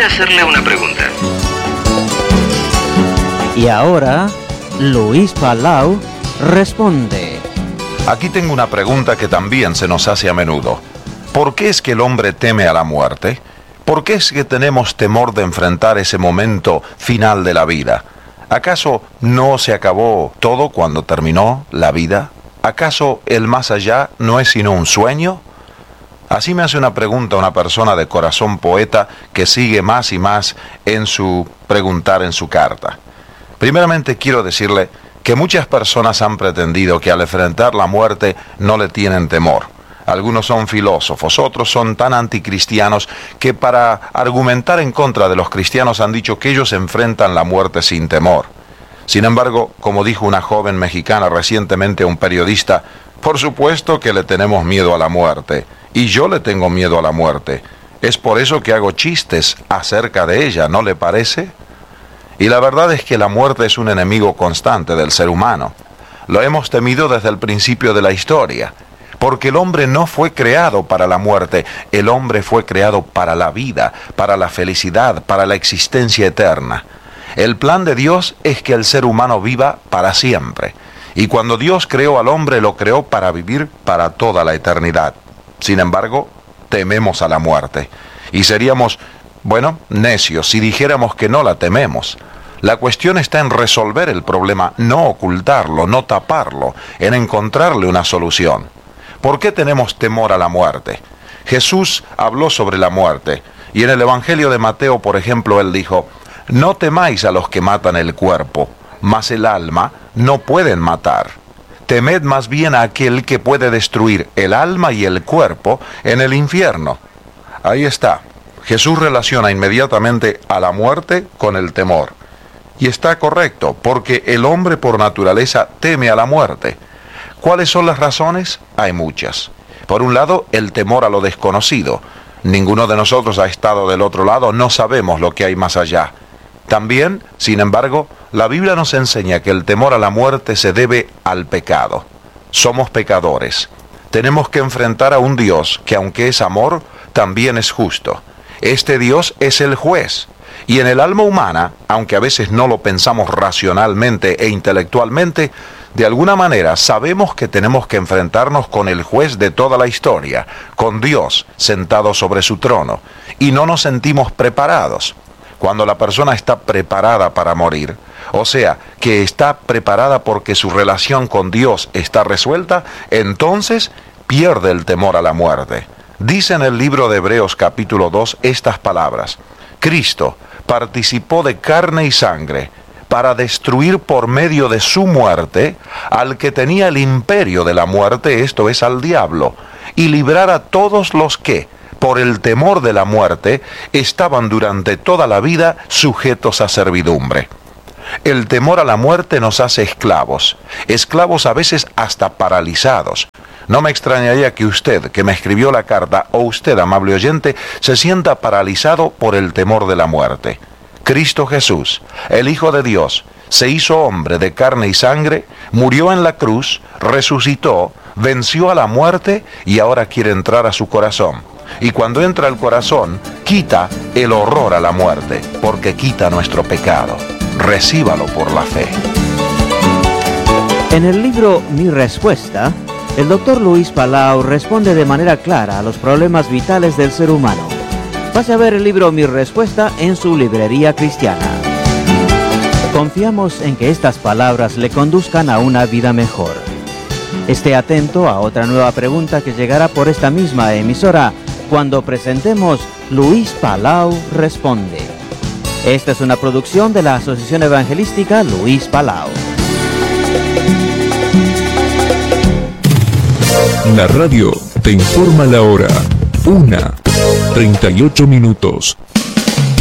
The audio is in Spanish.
hacerle una pregunta. Y ahora, Luis Palau responde. Aquí tengo una pregunta que también se nos hace a menudo. ¿Por qué es que el hombre teme a la muerte? ¿Por qué es que tenemos temor de enfrentar ese momento final de la vida? ¿Acaso no se acabó todo cuando terminó la vida? ¿Acaso el más allá no es sino un sueño? Así me hace una pregunta una persona de corazón poeta que sigue más y más en su preguntar en su carta. Primeramente quiero decirle que muchas personas han pretendido que al enfrentar la muerte no le tienen temor. Algunos son filósofos, otros son tan anticristianos que para argumentar en contra de los cristianos han dicho que ellos enfrentan la muerte sin temor. Sin embargo, como dijo una joven mexicana recientemente a un periodista, por supuesto que le tenemos miedo a la muerte, y yo le tengo miedo a la muerte. Es por eso que hago chistes acerca de ella, ¿no le parece? Y la verdad es que la muerte es un enemigo constante del ser humano. Lo hemos temido desde el principio de la historia. Porque el hombre no fue creado para la muerte, el hombre fue creado para la vida, para la felicidad, para la existencia eterna. El plan de Dios es que el ser humano viva para siempre. Y cuando Dios creó al hombre, lo creó para vivir para toda la eternidad. Sin embargo, tememos a la muerte. Y seríamos, necios si dijéramos que no la tememos. La cuestión está en resolver el problema, no ocultarlo, no taparlo, en encontrarle una solución. ¿Por qué tenemos temor a la muerte? Jesús habló sobre la muerte, y en el Evangelio de Mateo, por ejemplo, él dijo, no temáis a los que matan el cuerpo, mas el alma no pueden matar. Temed más bien a aquel que puede destruir el alma y el cuerpo en el infierno. Ahí está. Jesús relaciona inmediatamente a la muerte con el temor. Y está correcto, porque el hombre por naturaleza teme a la muerte. ¿Cuáles son las razones? Hay muchas. Por un lado, el temor a lo desconocido. Ninguno de nosotros ha estado del otro lado, no sabemos lo que hay más allá. También, sin embargo, la Biblia nos enseña que el temor a la muerte se debe al pecado. Somos pecadores. Tenemos que enfrentar a un Dios que, aunque es amor, también es justo. Este Dios es el juez. Y en el alma humana, aunque a veces no lo pensamos racionalmente e intelectualmente, de alguna manera sabemos que tenemos que enfrentarnos con el juez de toda la historia, con Dios sentado sobre su trono, y no nos sentimos preparados. Cuando la persona está preparada para morir, o sea, que está preparada porque su relación con Dios está resuelta, entonces pierde el temor a la muerte. Dice en el libro de Hebreos capítulo 2 estas palabras: Cristo participó de carne y sangre para destruir por medio de su muerte al que tenía el imperio de la muerte, esto es, al diablo, y librar a todos los que, por el temor de la muerte, estaban durante toda la vida sujetos a servidumbre. El temor a la muerte nos hace esclavos a veces hasta paralizados. No me extrañaría que usted, que me escribió la carta, o usted, amable oyente, se sienta paralizado por el temor de la muerte. Cristo Jesús, el Hijo de Dios, se hizo hombre de carne y sangre, murió en la cruz, resucitó, venció a la muerte y ahora quiere entrar a su corazón. Y cuando entra al corazón, quita el horror a la muerte, porque quita nuestro pecado. Recíbalo por la fe. En el libro Mi Respuesta, el Dr. Luis Palau responde de manera clara a los problemas vitales del ser humano. Pase a ver el libro Mi Respuesta en su librería cristiana. Confiamos en que estas palabras le conduzcan a una vida mejor. Esté atento a otra nueva pregunta que llegará por esta misma emisora cuando presentemos Luis Palau Responde. Esta es una producción de la Asociación Evangelística Luis Palau. La radio te informa la hora. 1:38.